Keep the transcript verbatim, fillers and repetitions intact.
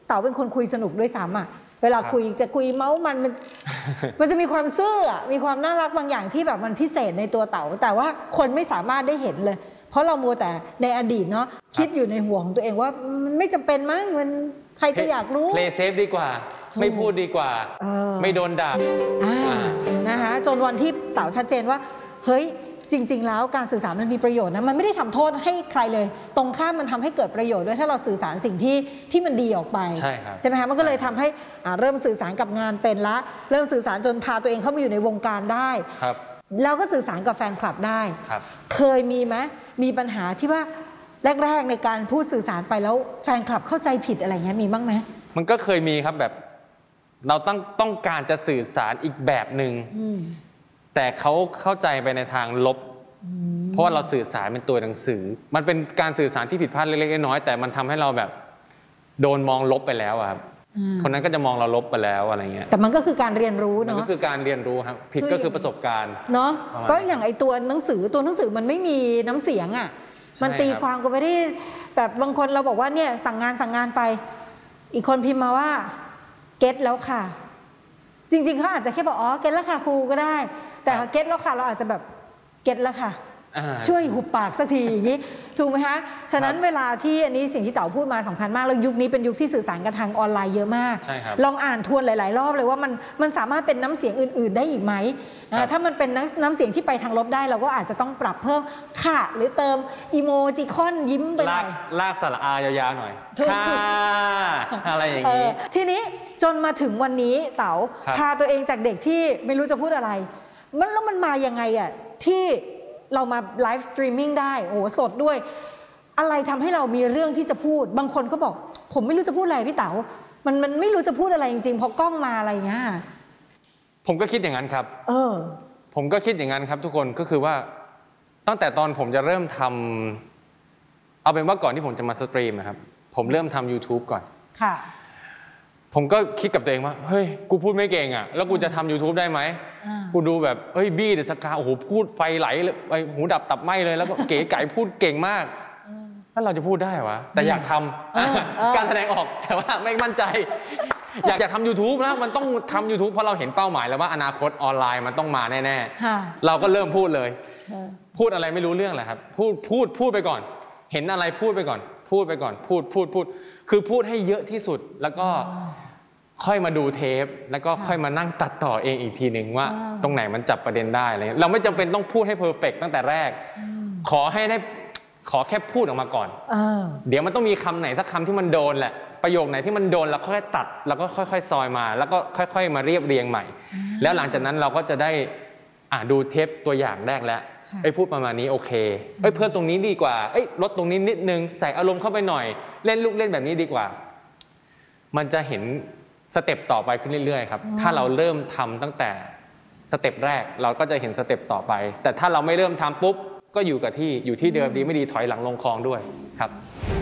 เต๋าเป็นคนคุยสนุกด้วยซ้ำอ่ะเวลาคุยจะคุยเมาส์มันมันมันจะมีความซื่อมีความน่ารักบางอย่างที่แบบมันพิเศษในตัวเต๋าแต่ว่าคนไม่สามารถได้เห็นเลยเพราะเรามัวแต่ในอดีตเนาะคิดอยู่ในหัวของตัวเองว่ามันไม่จำเป็นมั้งมันใครจะอยากรู้ play safe ดีกว่าไม่พูดดีกว่าไม่โดนด่านะคะจนวันที่เต๋าชัดเจนว่าเฮ้ยจริงๆแล้วการสื่อสารมันมีประโยชน์นะมันไม่ได้ทำโทษให้ใครเลยตรงข้ามมันทำให้เกิดประโยชน์ด้วยถ้าเราสื่อสารสิ่งที่ที่มันดีออกไปใช่ครับใช่ไหมคะมันก็เลยทำให้เริ่มสื่อสารกับงานเป็นละเริ่มสื่อสารจนพาตัวเองเข้ามาอยู่ในวงการได้ครับแล้วก็สื่อสารกับแฟนคลับได้ครับเคยมีไหมมีปัญหาที่ว่าแรกๆในการพูดสื่อสารไปแล้วแฟนคลับเข้าใจผิดอะไรเงี้ยมีบ้างไหมมันก็เคยมีครับแบบเราต้องต้องการจะสื่อสารอีกแบบหนึ่งแต่เขาเข้าใจไปในทางลบเพราะว่าเราสื่อสารเป็นตัวหนังสือมันเป็นการสื่อสารที่ผิดพลาดเล็กๆน้อยๆแต่มันทำให้เราแบบโดนมองลบไปแล้วครับคนนั้นก็จะมองเราลบไปแล้วอะไรเงี้ยแต่มันก็คือการเรียนรู้เนาะมันก็คือการเรียนรู้ครับผิดก็คือประสบการณ์เนาะก็อย่างไอตัวหนังสือตัวหนังสือมันไม่มีน้ำเสียงอ่ะมันตีความก็ไม่ได้แบบบางคนเราบอกว่าเนี่ยสั่งงานสั่งงานไปอีกคนพิมพ์มาว่าเก็ตแล้วค่ะจริงๆเขาอาจจะแค่บอกอ๋อเก็ตแล้วค่ะครูก็ได้แต่เก็ตแล้วค่ะเราอาจจะแบบเก็ตแล้วค่ะช่วยหุบปากสักทีอย่างนี้ถูกไหมคะฉะนั้นเวลาที่อันนี้สิ่งที่เต๋าพูดมาสำคัญมากแล้วยุคนี้เป็นยุคที่สื่อสารกันทางออนไลน์เยอะมากลองอ่านทวนหลายๆรอบเลยว่ามันมันสามารถเป็นน้ำเสียงอื่นๆได้อีกไหมถ้ามันเป็นน้ำเสียงที่ไปทางลบได้เราก็อาจจะต้องปรับเพิ่มค่ะหรือเติมอีโมจิคอนยิ้มไปหน่อยลากสระอายาวๆหน่อยค่ะอะไรอย่างนี้ทีนี้จนมาถึงวันนี้เต๋าพาตัวเองจากเด็กที่ไม่รู้จะพูดอะไรมันแล้วมันมายังไงอ่ะที่เรามาไลฟ์สตรีมมิ่งได้โอ้สดด้วยอะไรทำให้เรามีเรื่องที่จะพูดบางคนก็บอกผมไม่รู้จะพูดอะไรพี่เต๋ามันมันไม่รู้จะพูดอะไรจริงๆพอกล้องมาอะไรเงี้ยผมก็คิดอย่างนั้นครับเออผมก็คิดอย่างนั้นครับทุกคนก็คือว่าตั้งแต่ตอนผมจะเริ่มทำเอาเป็นว่าก่อนที่ผมจะมาสตรีมนะครับผมเริ่มทำ YouTube ก่อนค่ะผมก็คิดกับตัวเองว่าเฮ้ยกูพูดไม่เก่งอ่ะแล้วกูจะทำ YouTube ได้ไหมกูดูแบบเฮ้ยบี้เดอะสกาโอ้โหพูดไฟไหลเลยไอหูดับตับไหมเลยแล้วก็เก๋ไก่พูดเก่งมากแล้วเราจะพูดได้วะแต่อยากทำการแสดงออกแต่ว่าไม่มั่นใจอยากอยากทำ YouTube นะมันต้องทำ YouTube เพราะเราเห็นเป้าหมายแล้วว่าอนาคตออนไลน์มันต้องมาแน่ๆเราก็เริ่มพูดเลยพูดอะไรไม่รู้เรื่องแหละครับพูดพูดพูดไปก่อนเห็นอะไรพูดไปก่อนพูดไปก่อนพูดพูดพูดคือพูดให้เยอะที่สุดแล้วก็ค่อยมาดูเทปแล้วก็ค่อยมานั่งตัดต่อเองอีกทีหนึ่งว่าตรงไหนมันจับประเด็นได้อะไรเราไม่จำเป็นต้องพูดให้เพอร์เฟกต์ตั้งแต่แรกขอให้ได้ขอแค่พูดออกมาก่อนเดี๋ยวมันต้องมีคำไหนสักคำที่มันโดนแหละประโยคไหนที่มันโดนแล้วค่อยตัดแล้วก็ค่อยๆซอยมาแล้วก็ค่อยๆมาเรียบเรียงใหม่แล้วหลังจากนั้นเราก็จะได้อ่าดูเทปตัวอย่างแรกแล้วไอ้พูดประมาณนี้โอเคเอ้ยเพิ่มตรงนี้ดีกว่าเอ้ยลดตรงนี้นิดนึงใส่อารมณ์เข้าไปหน่อยเล่นลูกเล่นแบบนี้ดีกว่ามันจะเห็นสเต็ปต่อไปขึ้นเรื่อยๆครับถ้าเราเริ่มทำตั้งแต่สเต็ปแรกเราก็จะเห็นสเต็ปต่อไปแต่ถ้าเราไม่เริ่มทำปุ๊บก็อยู่กับที่อยู่ที่เดิมดีไม่ดีถอยหลังลงคลองด้วยครับ